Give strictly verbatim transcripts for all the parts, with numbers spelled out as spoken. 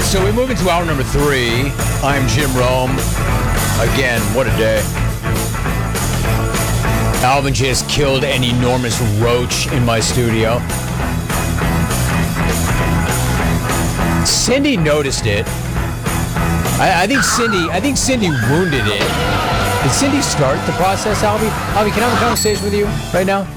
so we move into hour number three. I'm Jim Rome. Again, what a day. Alvin just killed an enormous roach in my studio. Cindy noticed it. I, I think Cindy. I think Cindy wounded it. Did Cindy start the process, Albie? Albie, can I have a conversation with you right now?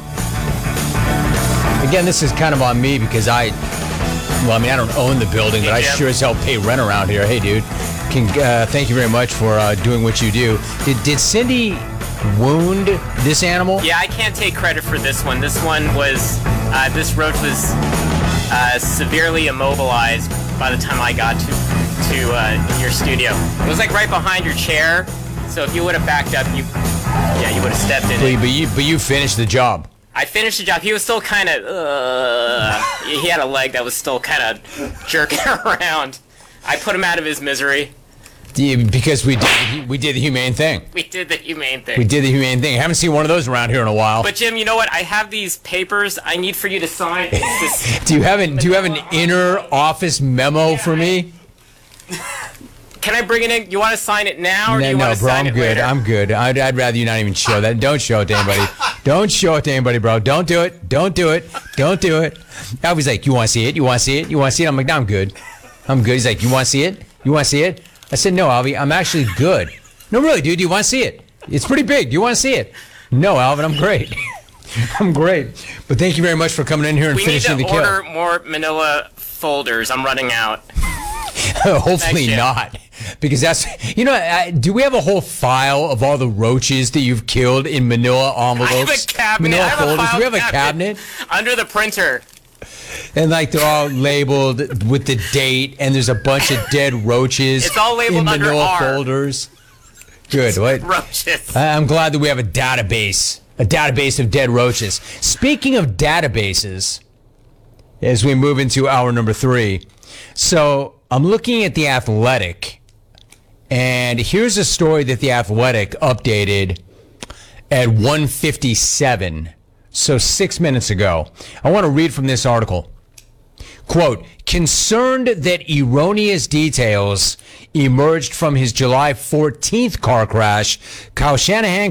Again, this is kind of on me because I. Well, I mean, I don't own the building, but I sure as hell pay rent around here. Hey, dude. Can, uh, thank you very much for uh, doing what you do. Did did Cindy wound this animal? Yeah, I can't take credit for this one. This one was. Uh, this roach was uh, severely immobilized by the time I got to to uh, your studio. It was like right behind your chair, so if you would have backed up, you yeah, you would have stepped in But, it. but you but you finished the job. I finished the job. He was still kind of. Uh, he had a leg that was still kind of jerking around. I put him out of his misery. Yeah, because we did we did the humane thing. We did the humane thing. We did the humane thing. I haven't seen one of those around here in a while. But Jim, you know what? I have these papers I need for you to sign. It's this do you have an Do you have an inner office memo for me? Can I bring it in? You want to sign it now, or No, do you no, want to bro, sign I'm it good. later? I'm good. I'd, I'd rather you not even show that. Don't show it to anybody. Don't show it to anybody, bro. Don't do it. Don't do it. Don't do it. I was like, you want to see it? You want to see it? You want to see it? I'm like, no, I'm good. I'm good. He's like, you want to see it? You want to see it? I said, no, Alvy, I'm actually good. No, really, dude, do you want to see it? It's pretty big. Do you want to see it? No, Alvin, I'm great. I'm great. But thank you very much for coming in here and we finishing the need to kill. order more manila folders. I'm running out. Hopefully Thanks, not. Because that's, you know, I, do we have a whole file of all the roaches that you've killed in manila envelopes? I have a cabinet. Manila I have a folders? file Do we have a cabinet cabinet? under the printer. And like they're all labeled with the date, and there's a bunch of dead roaches. It's all labeled in under manila R. folders. Good. What? Roaches. I- I'm glad that we have a database, a database of dead roaches. Speaking of databases, as we move into hour number three, so I'm looking at The Athletic, and here's a story that The Athletic updated at one fifty-seven, so six minutes ago. I want to read from this article. Quote, concerned that erroneous details emerged from his July fourteenth car crash, Kyle Shanahan